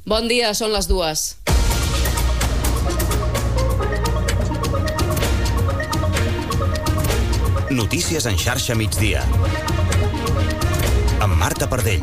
Bon dia, són les 2. Notícies en xarxa migdia. Amb Marta Pardell.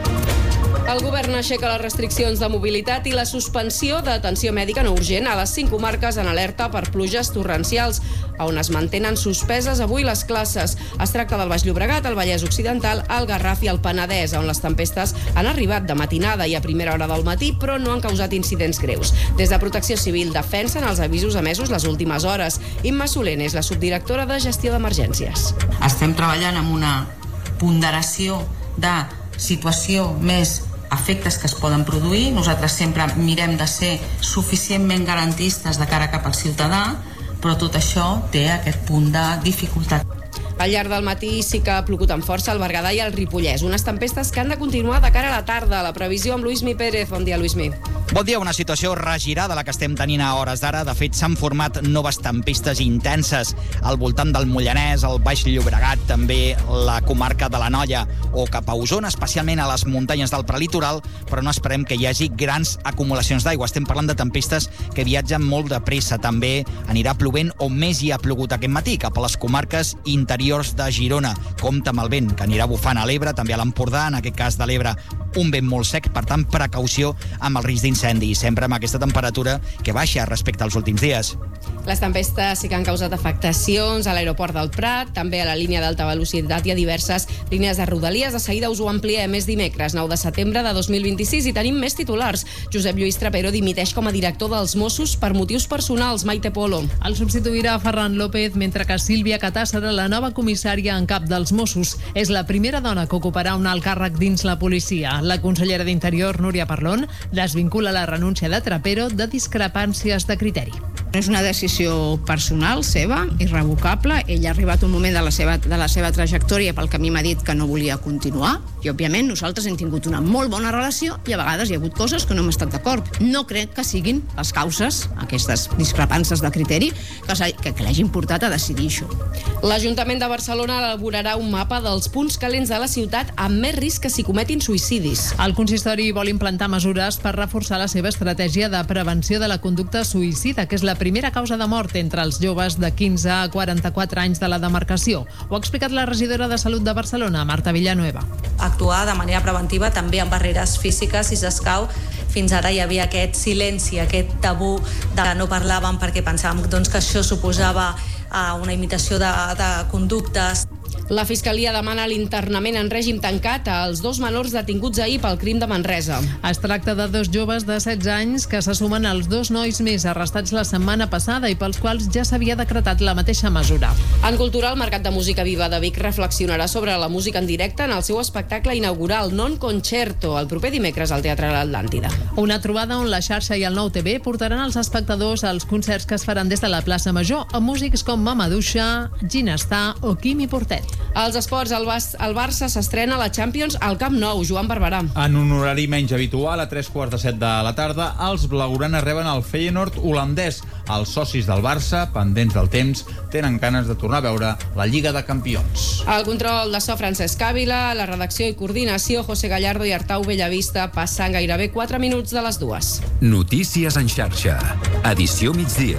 El govern aixeca les restriccions de mobilitat i la suspensió d'atenció mèdica no urgent a les 5 comarques en alerta per pluges torrencials, on es mantenen suspeses avui les classes. Es tracta del Baix Llobregat, el Vallès Occidental, el Garraf i el Penedès, on les tempestes han arribat de matinada i a primera hora del matí, però no han causat incidents greus. Des de Protecció Civil defensen els avisos emesos les últimes hores. Imma Solent és la subdirectora de Gestió d'Emergències. Estem treballant amb una ponderació de situació més efectes que es poden produir. Nosaltres sempre mirem de ser suficientment garantistes de cara cap al ciutadà, però tot això té aquest punt de dificultat. Al llarg del matí sí que ha plogut amb força al Berguedà i al Ripollès, unes tempestes que han de continuar de cara a la tarda. La previsió amb Luismi Pérez. Bon dia, Luismi. Bon dia, una situació regirada la que estem tenint a hores d'ara. De fet, s'han format noves tempestes intenses al voltant del Mollanès, el Baix Llobregat, també la comarca de l'Anoia o cap a Osona, especialment a les muntanyes del prelitoral, però no esperem que hi hagi grans acumulacions d'aigua. Estem parlant de tempestes que viatgen molt de pressa. També anirà plovent on més hi ha plogut aquest matí, cap a les comarques interiors de Girona. Compte amb el vent que anirà bufant a l'Ebre, també a l'Empordà, en aquest cas de l'Ebre, un vent molt sec, per tant, precaució amb el risc d'incendi, sempre amb aquesta temperatura que baixa respecte als últims dies. Les tempestes sí que han causat afectacions a l'aeroport del Prat, també a la línia d'alta velocitat i a diverses línies de Rodalies. De seguida us ho ampliem. És dimecres, 9 de setembre de 2026, i tenim més titulars. Josep Lluís Trapero dimiteix com a director dels Mossos per motius personals. Maite Polo. El substituirà Ferran López, mentre que Sílvia Catà serà la nova comissària en cap dels Mossos. És la primera dona que ocuparà un alt càrrec dins la policia. La consellera d'Interior, Núria Parlon, desvincula la renúncia de Trapero de discrepàncies de criteri. És una decisió personal seva, irrevocable. Ell ha arribat un moment de la seva trajectòria pel que a mi m'ha dit que no volia continuar, i òbviament nosaltres hem tingut una molt bona relació i a vegades hi ha hagut coses que no hem estat d'acord. No crec que siguin les causes, aquestes discrepàncies de criteri, que l'hagin portat a decidir això. L'Ajuntament de Barcelona elaborarà un mapa dels punts calents de la ciutat amb més risc que s'hi cometin suïcidis. El consistori vol implantar mesures per reforçar la seva estratègia de prevenció de la conducta suïcida, que és la primera causa de mort entre els joves de 15 a 44 anys de la demarcació. Ho ha explicat la regidora de Salut de Barcelona, Marta Villanueva. Actuar de manera preventiva també amb barreres físiques, si s'escau. Fins ara hi havia aquest silenci, aquest tabú de que no parlàvem perquè pensàvem que això suposava una imitació de conductes. La Fiscalia demana l'internament en règim tancat als 2 menors detinguts ahir pel crim de Manresa. Es tracta de 2 joves de 16 anys que se sumen als 2 nois més arrestats la setmana passada i pels quals ja s'havia decretat la mateixa mesura. En cultura, el Mercat de Música Viva de Vic reflexionarà sobre la música en directe en el seu espectacle inaugural Non Concerto, el proper dimecres al Teatre l'Atlàntida. Una trobada on la xarxa i el Nou TV portaran els espectadors als concerts que es faran des de la plaça Major amb músics com Mamadouxa, Ginestà o Quimi Portet. Als esports, el Barça s'estrena a la Champions al Camp Nou. Joan Barberà. En un horari menys habitual, a 3:45 de la tarda, els blaugranes reben el Feyenoord holandès. Els socis del Barça, pendents del temps, tenen ganes de tornar a veure la Lliga de Campions. El control de so, Francesc Ávila, la redacció i coordinació, José Gallardo i Artau Bellavista. Passen gairebé 4 minuts de les 2. Notícies en xarxa. Edició migdia.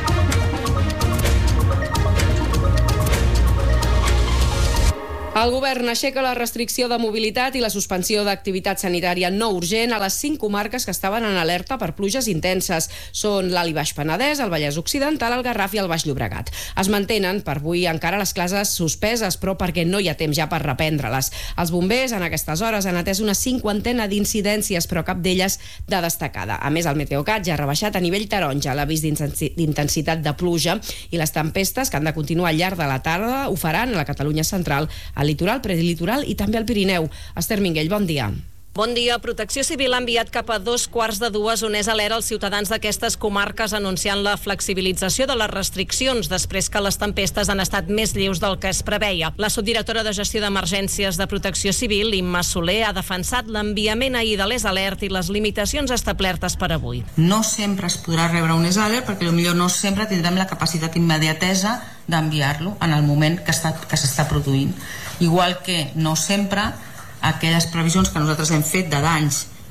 El govern aixeca la restricció de mobilitat i la suspensió d'activitat sanitària no urgent a les 5 comarques que estaven en alerta per pluges intenses. Són l'Alt i Baix Penedès, el Vallès Occidental, el Garraf i el Baix Llobregat. Es mantenen per avui encara les classes suspeses, però perquè no hi ha temps ja per reprendre-les. Els bombers en aquestes hores han atès una 50 d'incidències, però cap d'elles de destacada. A més, el Meteocat ja ha rebaixat a nivell taronja l'avís d'intensitat de pluja i les tempestes que han de continuar al llarg de la tarda ho faran a la Catalunya central, al litoral, predilitoral i també al Pirineu. Esther Minguell, bon dia. Bon dia. Protecció Civil ha enviat cap a 2:15 on és alert als ciutadans d'aquestes comarques anunciant la flexibilització de les restriccions després que les tempestes han estat més lleus del que es preveia. La subdirectora de Gestió d'Emergències de Protecció Civil, Imma Soler, ha defensat l'enviament ahir de l'EsAlert i les limitacions establertes per avui. No sempre es podrà rebre un EsAlert perquè potser no sempre tindrem la capacitat immediatesa d'enviar-lo en el moment que s'està produint. Igual que no sempre aquelles previsions que nosaltres hem fet de danys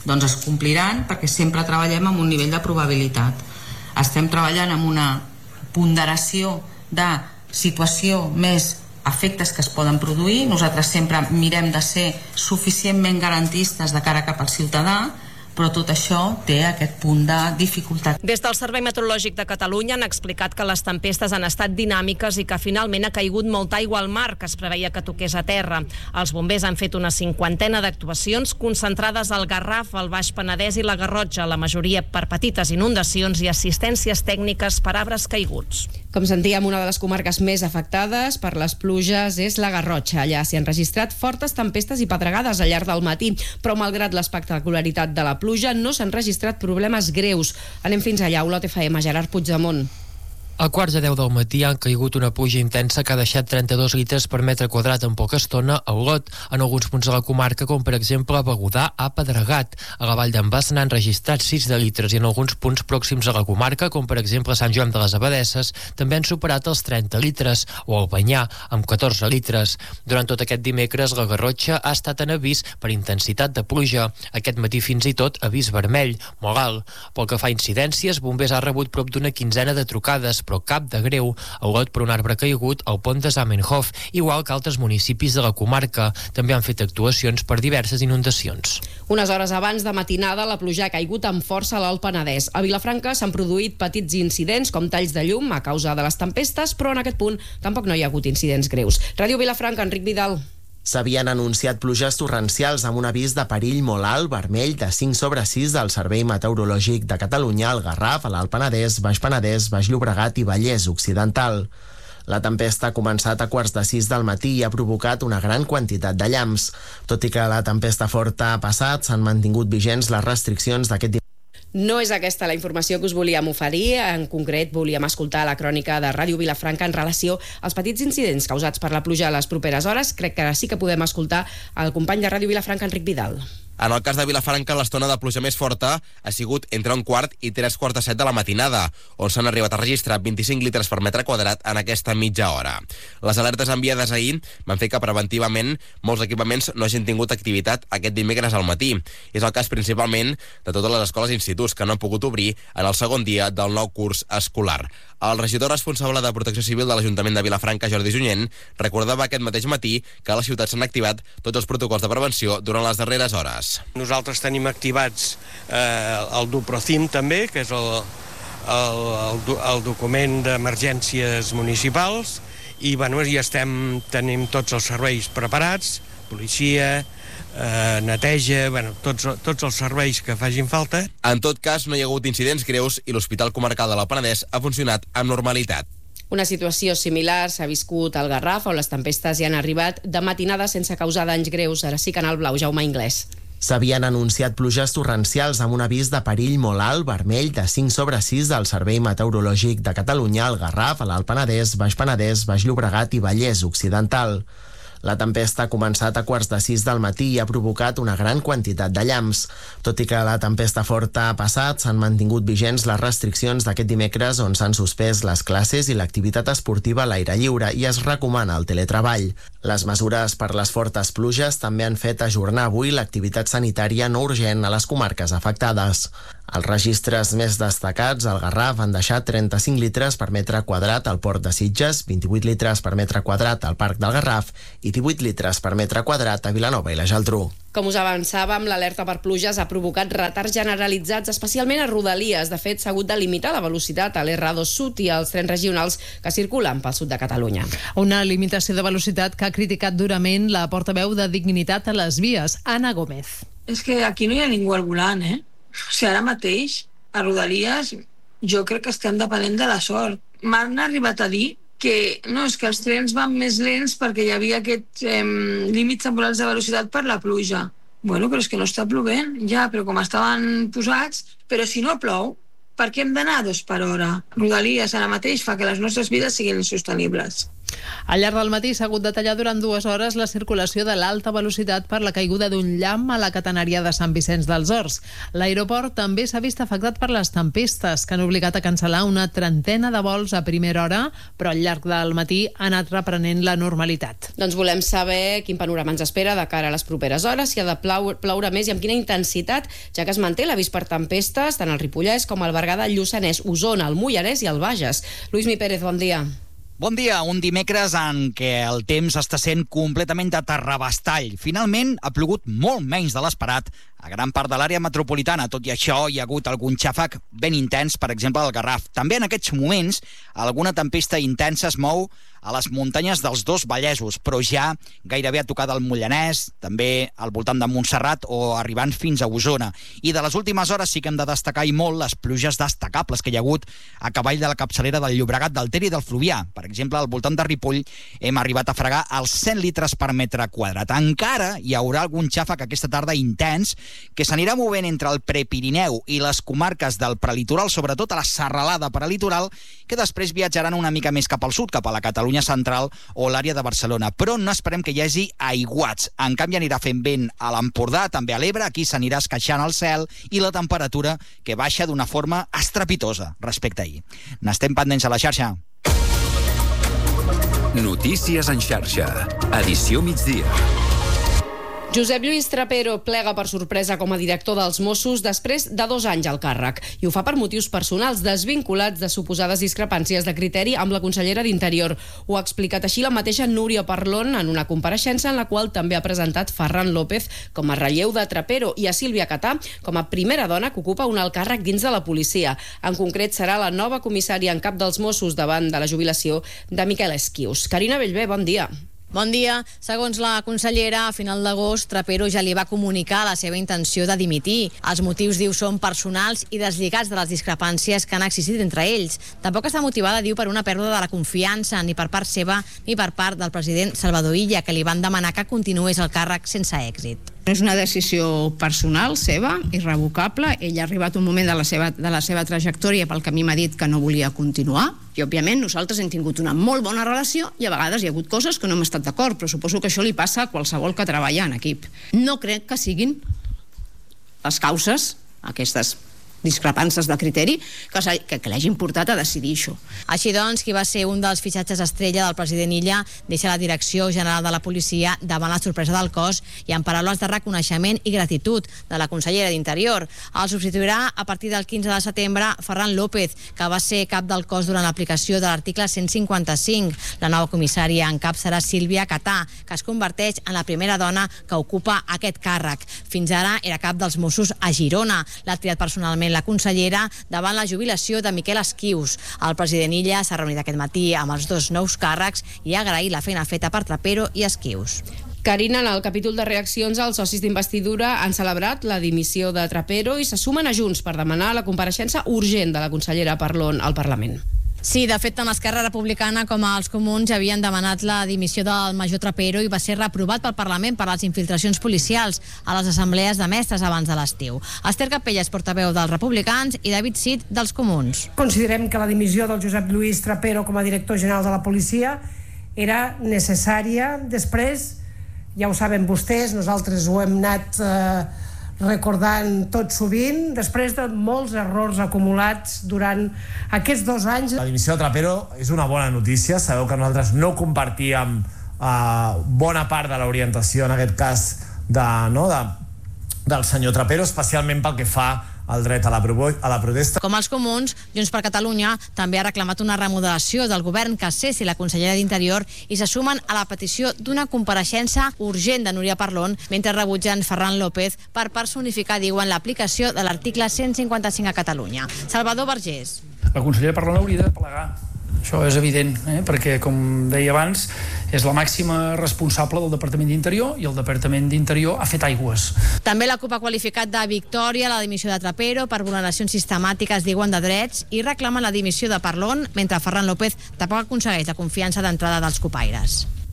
Doncs es compliran perquè sempre treballem amb un nivell de probabilitat. Estem treballant amb una ponderació de situació més efectes que es poden produir. Nosaltres sempre mirem de ser suficientment garantistes de cara cap al ciutadà, però tot això té aquest punt de dificultat. Des del Servei Meteorològic de Catalunya han explicat que les tempestes han estat dinàmiques i que finalment ha caigut molta aigua al mar, que es preveia que toqués a terra. Els bombers han fet una 50 d'actuacions concentrades al Garraf, al Baix Penedès i la Garrotxa, la majoria per petites inundacions i assistències tècniques per arbres caiguts. Com sentíem, una de les comarques més afectades per les pluges és la Garrotxa. Allà s'hi han registrat fortes tempestes i pedregades al llarg del matí, però malgrat l'espectacularitat de la pluja no s'han registrat problemes greus. Anem fins allà, Olot FM, Gerard Puigdemont. A quarts de 10 del matí han caigut una pluja intensa que ha deixat 32 litres per metre quadrat en poca estona a Olot. En alguns punts de la comarca, com per exemple a Begudà, ha pedregat. A la vall d'en Bas n'han registrat 6 de litres i en alguns punts pròxims a la comarca, com per exemple a Sant Joan de les Abadesses, també han superat els 30 litres, o al Banyà, amb 14 litres. Durant tot aquest dimecres, la Garrotxa ha estat en avís per intensitat de pluja. Aquest matí fins i tot avís vermell, molt alt. Pel que fa a incidències, bombers ha rebut prop d'una quinzena de trucades, però cap de greu. A Olot per un arbre caigut al pont de Zamenhof, igual que altres municipis de la comarca. També han fet actuacions per diverses inundacions. Unes hores abans de matinada, la pluja ha caigut amb força a l'Alt Penedès. A Vilafranca s'han produït petits incidents com talls de llum a causa de les tempestes, però en aquest punt tampoc no hi ha hagut incidents greus. Ràdio Vilafranca, Enric Vidal. S'havien anunciat pluges torrencials amb un avís de perill molt alt, vermell, de 5/6 del Servei Meteorològic de Catalunya, al Garraf, a l'Alt Penedès, Baix Llobregat i Vallès Occidental. La tempesta ha començat a quarts de 6 del matí i ha provocat una gran quantitat de llamps. Tot i que la tempesta forta ha passat, s'han mantingut vigents les restriccions d'aquest No és aquesta la informació que us volíem oferir. En concret, volíem escoltar la crònica de Ràdio Vilafranca en relació als petits incidents causats per la pluja a les properes hores. Crec que ara sí que podem escoltar el company de Ràdio Vilafranca, Enric Vidal. En el cas de Vilafranca, l'estona de pluja més forta ha sigut entre 1:15 i 3:45 de la matinada, on s'han arribat a registrar 25 litres per metre quadrat en aquesta mitja hora. Les alertes enviades ahir van fer que preventivament molts equipaments no hagin tingut activitat aquest dimecres al matí. És el cas principalment de totes les escoles i instituts que no han pogut obrir en el segon dia del nou curs escolar. El regidor responsable de Protecció Civil de l'Ajuntament de Vilafranca, Jordi Junyent, recordava aquest mateix matí que a la ciutat s'han activat tots els protocols de prevenció durant les darreres hores. Nosaltres tenim activats el DUPROCIM també, que és el document d'emergències municipals, i bueno, ja tenim tots els serveis preparats, policia, neteja, tots els serveis que facin falta. En tot cas, no hi ha hagut incidents greus i l'Hospital Comarcal de l'Alt Penedès ha funcionat amb normalitat. Una situació similar s'ha viscut al Garraf, on les tempestes hi han arribat de matinada sense causar danys greus. Ara sí, Canal Blau, Jaume Inglès. S'havien anunciat pluges torrencials amb un avís de perill molt alt, vermell, de 5/6 del Servei Meteorològic de Catalunya, al Garraf, a l'Alt Penedès, Baix Llobregat i Vallès Occidental. La tempesta ha començat a quarts de 6 del matí i ha provocat una gran quantitat de llamps. Tot i que la tempesta forta ha passat, s'han mantingut vigents les restriccions d'aquest dimecres, on s'han suspès les classes i l'activitat esportiva a l'aire lliure i es recomana el teletreball. Les mesures per les fortes pluges també han fet ajornar avui l'activitat sanitària no urgent a les comarques afectades. Els registres més destacats al Garraf han deixat 35 litres per metre quadrat al Port de Sitges, 28 litres per metre quadrat al Parc del Garraf i 18 litres per metre quadrat a Vilanova i la Geltrú. Com us avançàvem, l'alerta per pluges ha provocat retards generalitzats, especialment a Rodalies. De fet, s'ha hagut de limitar la velocitat a l'R2 Sud i als trens regionals que circulen pel sud de Catalunya. Una limitació de velocitat que ha criticat durament la portaveu de Dignitat a les vies, Anna Gómez. És que aquí no hi ha ningú al volant, O sigui, ara mateix, a Rodalies, jo crec que estem depenent de la sort. M'han arribat a dir que no, és que els trens van més lents perquè hi havia aquests límits temporals de velocitat per la pluja. Bueno, però és que no està plovent, ja, però com estaven posats, però si no plou, per què hem d'anar a 2 per hora? Rodalies ara mateix fa que les nostres vides siguin insostenibles. Al llarg del matí s'ha hagut de tallar durant 2 hores la circulació de l'alta velocitat per la caiguda d'un llamp a la catenària de Sant Vicenç dels Horts. L'aeroport també s'ha vist afectat per les tempestes, que han obligat a cancel·lar una trentena de vols a primera hora, però al llarg del matí ha anat reprenent la normalitat. Doncs volem saber quin panorama ens espera de cara a les properes hores, si ha de ploure més i amb quina intensitat, ja que es manté l'avís per tempestes tant al Ripollès com al Berguedà, el Lluçanès, Osona, el Moianès i el Bages. Luismi Pérez, bon dia. Bon dia, un dimecres en què el temps està sent completament de terrabastall. Finalment, ha plogut molt menys de l'esperat a gran part de l'àrea metropolitana. Tot i això, hi ha hagut algun xàfec ben intens, per exemple, al Garraf. També en aquests moments, alguna tempesta intensa es mou a les muntanyes dels dos Vallesos, però ja gairebé a tocar del Mollanès, també al voltant de Montserrat o arribant fins a Osona. I de les últimes hores sí que hem de destacar i molt les pluges destacables que hi ha hagut a cavall de la capçalera del Llobregat, del Ter i del Fluvià. Per exemple, al voltant de Ripoll hem arribat a fregar els 100 litres per metre quadrat. Encara hi haurà algun xàfec aquesta tarda intens que s'anirà movent entre el Prepirineu i les comarques del prelitoral, sobretot a la serralada prelitoral, que després viatjaran una mica més cap al sud, cap a la Catalunya central o l'àrea de Barcelona. Però no esperem que hi hagi aiguats. En canvi, anirà fent vent a l'Empordà, també a l'Ebre, aquí s'anirà esqueixant el cel i la temperatura que baixa d'una forma estrepitosa respecte a ahir. N'estem pendents a la xarxa. Notícies en xarxa. Edició migdia. Josep Lluís Trapero plega per sorpresa com a director dels Mossos després de 2 anys al càrrec. I ho fa per motius personals, desvinculats de suposades discrepàncies de criteri amb la consellera d'Interior. Ho ha explicat així la mateixa Núria Parlon en una compareixença en la qual també ha presentat Ferran López com a relleu de Trapero i a Sílvia Catà com a primera dona que ocupa un alt càrrec dins de la policia. En concret, serà la nova comissària en cap dels Mossos davant de la jubilació de Miquel Esquius. Carina Bellver, bon dia. Bon dia. Segons la consellera, a final d'agost, Trapero ja li va comunicar la seva intenció de dimitir. Els motius, diu, són personals i deslligats de les discrepàncies que han existit entre ells. Tampoc està motivada, diu, per una pèrdua de la confiança, ni per part seva ni per part del president Salvador Illa, que li van demanar que continués al càrrec sense èxit. És una decisió personal seva, irrevocable. Ell ha arribat un moment de la seva trajectòria pel que a mi m'ha dit que no volia continuar. I, òbviament, nosaltres hem tingut una molt bona relació i a vegades hi ha hagut coses que no hem estat d'acord, però suposo que això li passa a qualsevol que treballa en equip. No crec que siguin les causes, aquestes discrepàncies de criteri, que l'hagin portat a decidir això. Així doncs, qui va ser un dels fitxatges estrella del president Illa deixa la direcció general de la policia davant la sorpresa del cos i en paraules de reconeixement i gratitud de la consellera d'Interior. El substituirà a partir del 15 de setembre Ferran López, que va ser cap del cos durant l'aplicació de l'article 155. La nova comissària en cap serà Sílvia Catà, que es converteix en la primera dona que ocupa aquest càrrec. Fins ara era cap dels Mossos a Girona. L'ha triat personalment la consellera davant la jubilació de Miquel Esquius. El president Illa s'ha reunit aquest matí amb els 2 nous càrrecs i ha agraït la feina feta per Trapero i Esquius. Carina, en el capítol de reaccions, els socis d'investidura han celebrat la dimissió de Trapero i se sumen a Junts per demanar la compareixença urgent de la consellera Parlon al Parlament. Sí, de fet, tant Esquerra Republicana com els Comuns havien demanat la dimissió del major Trapero i va ser reprovat pel Parlament per les infiltracions policials a les assemblees de mestres abans de l'estiu. Esther Capella és portaveu dels Republicans i David Cid dels Comuns. Considerem que la dimissió del Josep Lluís Trapero com a director general de la policia era necessària. Després, ja ho saben vostès, nosaltres ho hem anat recordant tot sovint, després de molts errors acumulats durant aquests 2 anys. La dimissió de Trapero és una bona notícia. Sabeu que nosaltres no compartíem bona part de l'orientació, en aquest cas, del senyor Trapero, especialment pel que fa el dret a la protesta. Com els Comuns, Junts per Catalunya també ha reclamat una remodelació del govern que cessi la consellera d'Interior i se sumen a la petició d'una compareixença urgent de Núria Parlon, mentre rebutgen Ferran López per personificar, diuen, l'aplicació de l'article 155 a Catalunya. Salvador Vergés. La consellera Parlon hauria de plegar. Això és evident, perquè, com deia abans, és la màxima responsable del Departament d'Interior i el Departament d'Interior ha fet aigües. També la CUP ha qualificat de victòria la dimissió de Trapero per vulneracions sistemàtiques, diuen, de drets i reclamen la dimissió de Parlon, mentre Ferran López tampoc aconsegueix la confiança d'entrada dels copaires.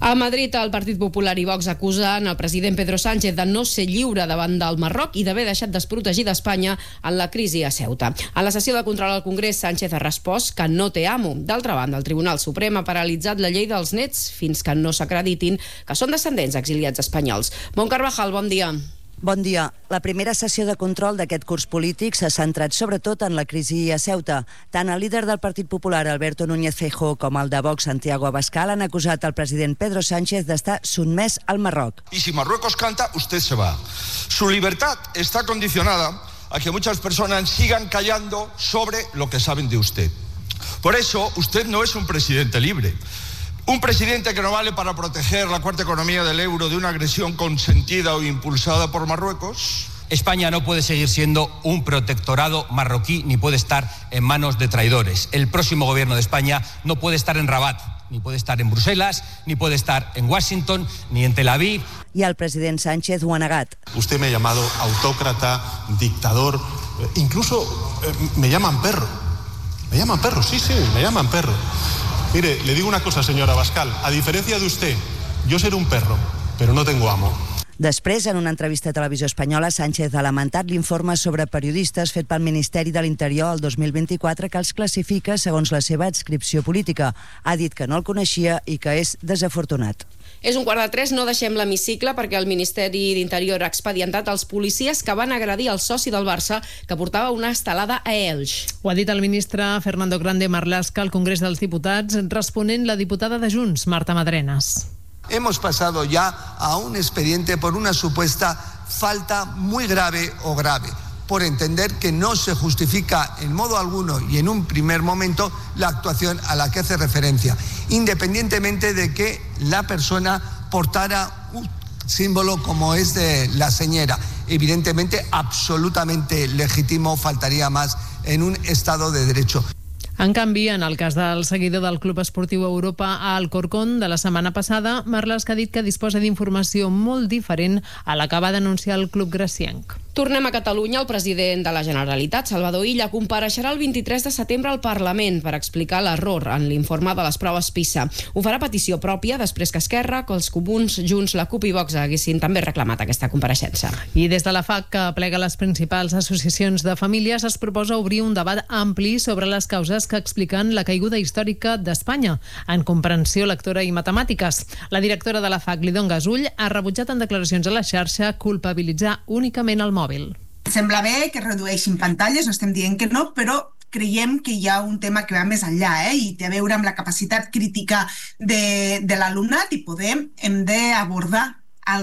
A Madrid, el Partit Popular i Vox acusen el president Pedro Sánchez de no ser lliure davant del Marroc i d'haver deixat desprotegida Espanya en la crisi a Ceuta. En la sessió de control al Congrés, Sánchez ha respost que no té amo. D'altra banda, el Tribunal Suprem ha paralitzat la llei dels nets fins que no s'acreditin que són descendents exiliats espanyols. Bon Carvajal, bon dia. Bon dia. La primera sessió de control d'aquest curs polític s'ha centrat sobretot en la crisi a Ceuta. Tant el líder del Partit Popular, Alberto Núñez Feijóo, com el de Vox, Santiago Abascal, han acusat el president Pedro Sánchez d'estar sotmès al Marroc. Y si Marruecos canta, usted se va. Su libertad está condicionada a que muchas personas sigan callando sobre lo que saben de usted. Por eso, usted no es un presidente libre. Un presidente que no vale para proteger la cuarta economía del euro de una agresión consentida o impulsada por Marruecos. España no puede seguir siendo un protectorado marroquí ni puede estar en manos de traidores. El próximo gobierno de España no puede estar en Rabat, ni puede estar en Bruselas, ni puede estar en Washington, ni en Tel Aviv. Y el president Sánchez ho ha negat. Usted me ha llamado autócrata, dictador, incluso me llaman perro. Me llaman perro, sí, me llaman perro. Mire, le digo una cosa, señora Abascal. A diferencia de usted, yo seré un perro, pero no tengo amo. Després, en una entrevista a Televisió Espanyola, Sánchez ha lamentat l'informe sobre periodistes fet pel Ministeri de l'Interior el 2024 que els classifica segons la seva adscripció política. Ha dit que no el coneixia i que és desafortunat. És 2:45, no deixem l'hemicicle perquè el Ministeri d'Interior ha expedientat els policies que van agredir el soci del Barça que portava una estelada a Elx. Ho ha dit el ministre Fernando Grande Marlaska al Congrés dels Diputats, responent la diputada de Junts, Marta Madrenas. Hemos pasado ya a un expediente por una supuesta falta muy grave o grave, por entender que no se justifica en modo alguno y en un primer momento la actuación a la que hace referencia, independientemente de que la persona portara un símbolo como es de la señera. Evidentemente, absolutamente legítimo, faltaría más en un Estado de Derecho. En canvi, en el cas del seguidor del Club Esportiu Europa a Alcorcón de la setmana passada, Marlaska ha dit que disposa d'informació molt diferent a la que va denunciar el club gracienc. Tornem a Catalunya. El president de la Generalitat, Salvador Illa, compareixerà el 23 de setembre al Parlament per explicar l'error en l'informe de les proves PISA. Ho farà a petició pròpia després que Esquerra, que els Comuns, Junts, la CUP i Vox haguessin també reclamat aquesta compareixença. I des de la FAC, que plega les principals associacions de famílies, es proposa obrir un debat ampli sobre les causes que expliquen la caiguda històrica d'Espanya en comprensió lectora i matemàtiques. La directora de la FAC, Lidon Gasull, ha rebutjat en declaracions a la xarxa culpabilitzar únicament el mòbil. Sembla bé que redueixin pantalles, no estem dient que no, però creiem que hi ha un tema que va més enllà i té a veure amb la capacitat crítica de l'alumnat i hem d'abordar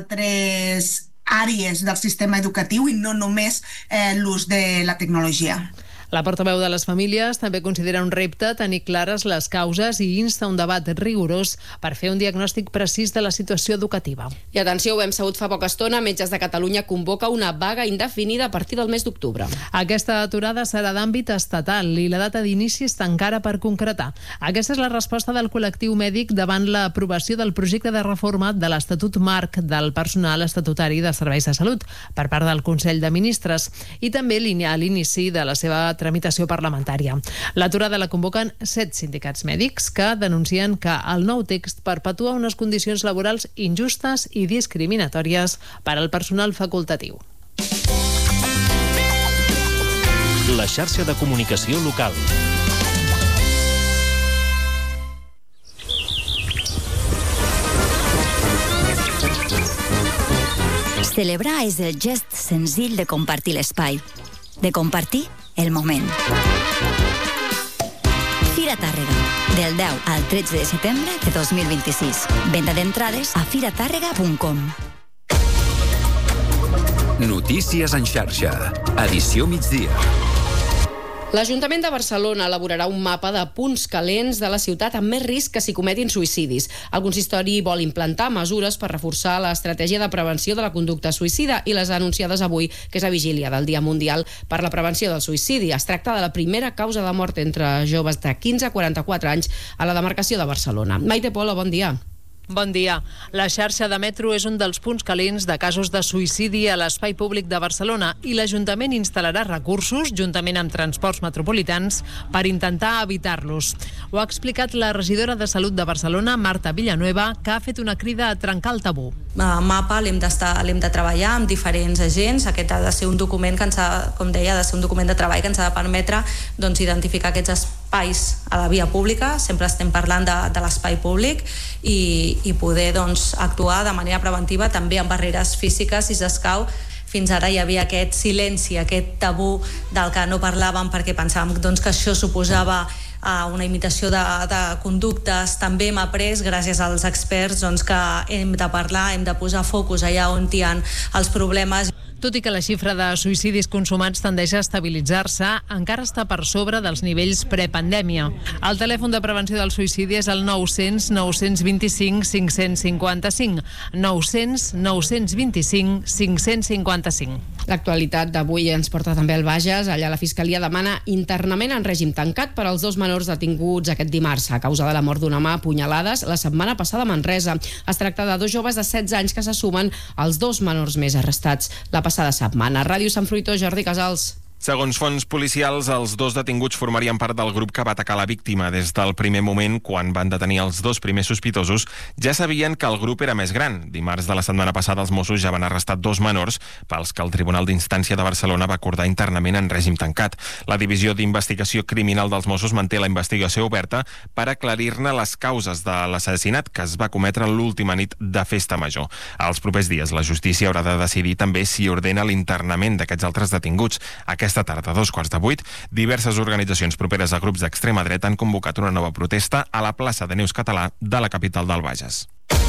altres àrees del sistema educatiu i no només l'ús de la tecnologia. La portaveu de les famílies també considera un repte tenir clares les causes i insta un debat rigorós per fer un diagnòstic precís de la situació educativa. I atenció, ho hem sabut fa poca estona, Metges de Catalunya convoca una vaga indefinida a partir del mes d'octubre. Aquesta aturada serà d'àmbit estatal i la data d'inici està encara per concretar. Aquesta és la resposta del col·lectiu mèdic davant l'aprovació del projecte de reforma de l'Estatut Marc del personal estatutari de serveis de salut per part del Consell de Ministres i també a l'inici de la seva tramitació parlamentària. L'aturada la convoquen 7 sindicats mèdics que denuncien que el nou text perpetua unes condicions laborals injustes i discriminatòries per al personal facultatiu. La xarxa de comunicació local. Celebrar és el gest senzill de compartir l'espai, de compartir el moment. Fira Tàrrega, del 10 al 13 de setembre de 2026. Venda d'entrades a firatàrrega.com. Notícies en xarxa. Edició migdia. L'Ajuntament de Barcelona elaborarà un mapa de punts calents de la ciutat amb més risc que s'hi cometin suïcidis. El consistori vol implantar mesures per reforçar l'estratègia de prevenció de la conducta suïcida i les anunciades avui, que és la vigília del Dia Mundial per la Prevenció del Suïcidi. Es tracta de la primera causa de mort entre joves de 15 a 44 anys a la demarcació de Barcelona. Maite Polo, bon dia. Bon dia. La xarxa de metro és un dels punts calents de casos de suïcidi a l'espai públic de Barcelona i l'Ajuntament instal·larà recursos, juntament amb transports metropolitans, per intentar evitar-los. Ho ha explicat la regidora de Salut de Barcelona, Marta Villanueva, que ha fet una crida a trencar el tabú. MAPA l'hem de treballar amb diferents agents. Aquest ha de ser un document que com deia, ha de ser un document de treball que ens ha de permetre identificar aquests espais a la via pública. Sempre estem parlant de l'espai públic i poder actuar de manera preventiva també amb barreres físiques si s'escau. Fins ara hi havia aquest silenci, aquest tabú del que no parlàvem perquè pensàvem que això suposava una imitació de conductes. També hem après, gràcies als experts, que hem de parlar, hem de posar focus allà on hi ha els problemes. Tot i que la xifra de suïcidis consumats tendeix a estabilitzar-se, encara està per sobre dels nivells prepandèmia. El telèfon de prevenció del suïcidi és el 900 925 555. 900 925 555. L'actualitat d'avui ens porta també al Bages. Allà la Fiscalia demana internament en règim tancat per als 2 menors detinguts aquest dimarts a causa de la mort d'una mà a punyalades la setmana passada a Manresa. Es tracta de 2 joves de 16 anys que se sumen als 2 menors més arrestats la passada setmana. Ràdio Sant Fruitós, Jordi Casals. Segons fonts policials, els 2 detinguts formarien part del grup que va atacar la víctima. Des del primer moment, quan van detenir els 2 primers sospitosos, ja sabien que el grup era més gran. Dimarts de la setmana passada, els Mossos ja van arrestar 2 menors pels que el Tribunal d'Instància de Barcelona va acordar internament en règim tancat. La Divisió d'Investigació Criminal dels Mossos manté la investigació oberta per aclarir-ne les causes de l'assassinat que es va cometre l'última nit de festa major. Els propers dies, la justícia haurà de decidir també si ordena l'internament d'aquests altres detinguts. Aquesta tarda, a 7:45, diverses organitzacions properes a grups d'extrema dreta han convocat una nova protesta a la plaça de Neus Català de la capital del Bages.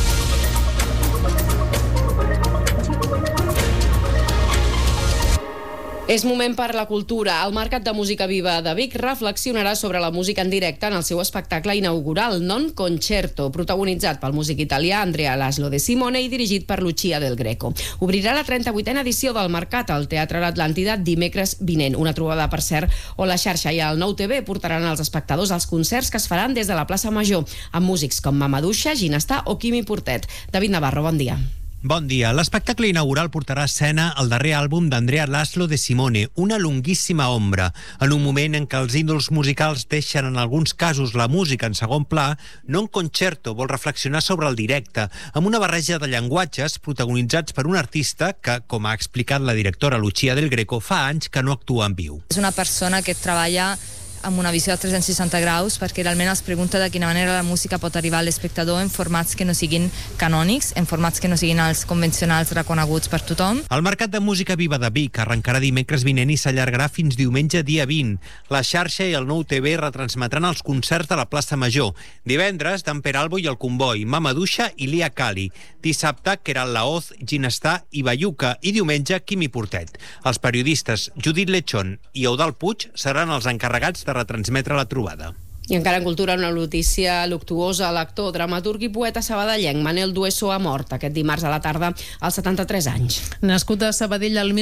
És moment per la cultura. El Mercat de Música Viva de Vic reflexionarà sobre la música en directe en el seu espectacle inaugural Non Concerto, protagonitzat pel músic italià Andrea Laszlo De Simone i dirigit per Lucia Del Greco. Obrirà la 38a edició del Mercat al Teatre l'Atlàntida dimecres vinent. Una trobada, per cert, on la xarxa i el Nou TV portaran als espectadors als concerts que es faran des de la plaça Major, amb músics com Mamadouxa, Ginestà o Quimi Portet. David Navarro, bon dia. Bon dia. L'espectacle inaugural portarà a escena el darrer àlbum d'Andrea Laszlo De Simone, Una longuíssima ombra. En un moment en què els ídols musicals deixen en alguns casos la música en segon pla, Non Concerto vol reflexionar sobre el directe, amb una barreja de llenguatges protagonitzats per un artista que, com ha explicat la directora Lucia Del Greco, fa anys que no actua en viu. És una persona que treballa amb una visió de 360 graus, perquè realment es pregunta de quina manera la música pot arribar a l'espectador en formats que no siguin canònics, en formats que no siguin els convencionals reconeguts per tothom. El Mercat de Música Viva de Vic arrencarà dimecres vinent i s'allargarà fins diumenge dia 20. La xarxa i el Nou TV retransmetran els concerts de la plaça Major. Divendres, Dan Peralbo i el Comboi, Mamadouxa i Lia Cali. Dissabte, Keral Laoz, Ginestà i Bayuca. I diumenge, Quimi Portet. Els periodistes Judit Lechón i Eudald Puig seran els encarregats de retransmetre la trobada. I encara en cultura, una notícia luctuosa. L'actor, dramaturg i poeta sabadellenc Manel Dueso ha mort aquest dimarts a la tarda als 73 anys. Nascut a Sabadell el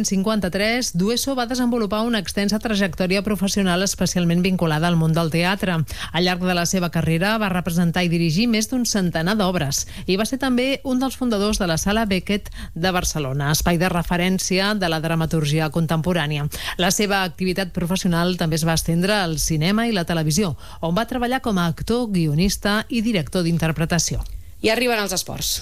1953, Dueso va desenvolupar una extensa trajectòria professional especialment vinculada al món del teatre. Al llarg de la seva carrera va representar i dirigir més d'un centenar d'obres i va ser també un dels fundadors de la Sala Beckett de Barcelona, espai de referència de la dramaturgia contemporània. La seva activitat professional també es va estendre al cinema i la televisió, on va treballar com a actor, guionista i director d'interpretació. I arriben els esports.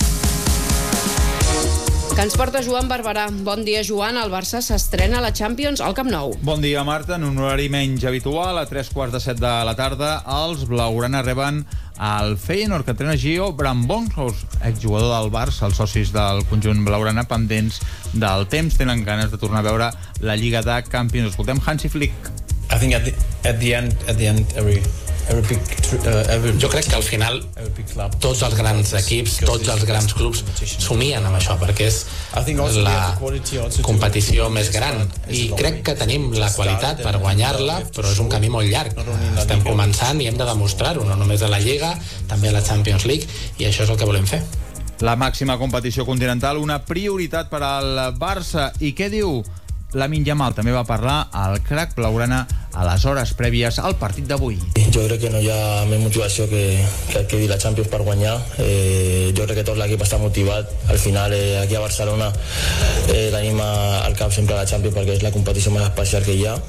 Que ens porta Joan Barberà. Bon dia, Joan. El Barça s'estrena a la Champions al Camp Nou. Bon dia, Marta. En un horari menys habitual, a 7:45 de la tarda, els blaugrana reben el Feyenoord, que entrena Gio Brambonghaus, exjugador del Barça. Els socis del conjunt blaugrana, pendents del temps, tenen ganes de tornar a veure la Lliga de Campions. Escoltem Hansi Flick. I think at the end jo crec que al final tots els grans equips, tots els grans clubs somien amb això, perquè és la competició més gran i crec que tenim la qualitat per guanyar-la, però és un camí molt llarg. Estem començant i hem de demostrar-ho, no només a la Lliga, també a la Champions League, i això és el que volem fer. La màxima competició continental, una prioritat per al Barça. I què diu Lamine Yamal? També va parlar el crack blaugrana a les hores prèvies al partit d'avui. Jo crec que no hi ha més motivació que quedi la Champions per guanyar. Jo crec que tot l'equip està motivat. Al final, aquí a Barcelona tenim al cap sempre la Champions perquè és la competició més especial que hi ha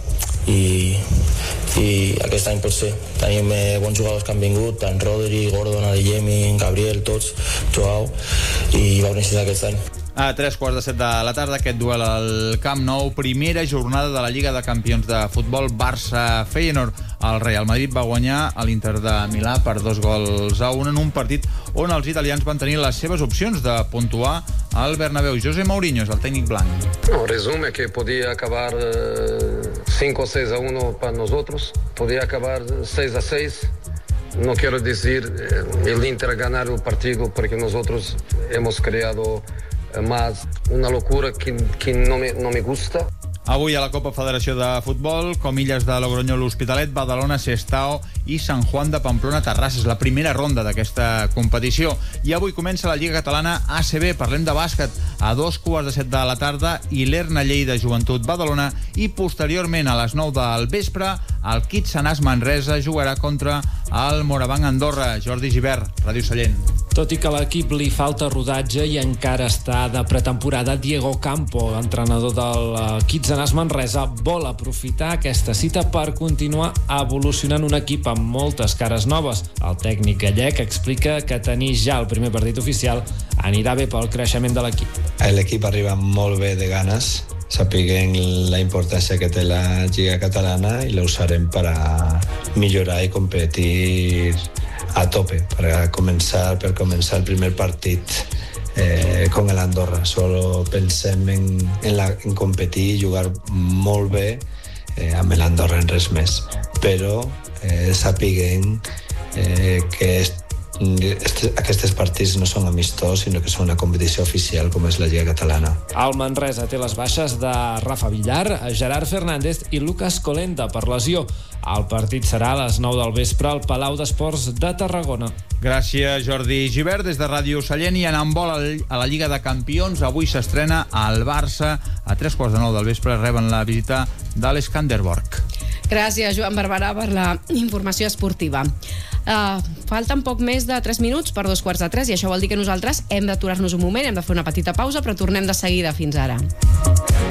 i aquest any pot ser. Tenim bons jugadors que han vingut, tant Rodri, Gordon, Adeyemi, Gabriel, tots, Joao, i va necessitar aquest any. A 3:15 de la tarda, aquest duel al Camp Nou, primera jornada de la Lliga de Campions de futbol Barça-Feyenoord. El Real Madrid va guanyar a l'Inter de Milà per 2-1 en un partit on els italians van tenir les seves opcions de puntuar al Bernabéu. José Mourinho és el tècnic blanc. No, resume que podia acabar 5 o 6-1 para nosotros, podía acabar 6-6. No quiero decir el Inter ganar el partido porque nosotros hemos creado más una locura que no me gusta. Avui a la Copa Federació de Futbol, Comillas de Logroño, l'Hospitalet, Badalona, Sestao i Sant Juan de Pamplona, Terrassa. És la primera ronda d'aquesta competició. I avui comença la Lliga Catalana ACB. Parlem de bàsquet a 2:15 de la tarda i l'Erna Lleida Joventut Badalona i posteriorment a les 9 del vespre el Kitsanàs Manresa jugarà contra el Morabanc Andorra. Jordi Gibert, Ràdio Sallent. Tot i que a l'equip li falta rodatge i encara està de pretemporada, Diego Campo, entrenador del Kitsanàs Manresa, vol aprofitar aquesta cita per continuar evolucionant un equip amb moltes cares noves. El tècnic gallec explica que tenir ja el primer partit oficial anirà bé pel creixement de l'equip. L'equip arriba molt bé de ganes, sapiguem la importància que té la Lliga Catalana i la usarem per a millorar i competir a tope per començar el primer partit con el Andorra. Solo pensem en competir i jugar molt bé amb l'Andorra en res més, però sapiguem que aquests partits no són amistosos, sinó que són una competició oficial com és la Lliga Catalana. El Manresa té les baixes de Rafa Villar, Gerard Fernández i Lucas Colenda per lesió. El partit serà a les 9 del vespre al Palau d'Esports de Tarragona. Gràcies, Jordi Gibert. Des de Ràdio Sallent i anant vol a la Lliga de Campions. Avui s'estrena el Barça. A 3:15 del vespre reben la visita de l'Skanderborg. Gràcies, Joan Barberà, per la informació esportiva. Falten poc més de 3 minuts per 2:15 i això vol dir que nosaltres hem d'aturar-nos un moment, hem de fer una petita pausa, però tornem de seguida. Fins ara.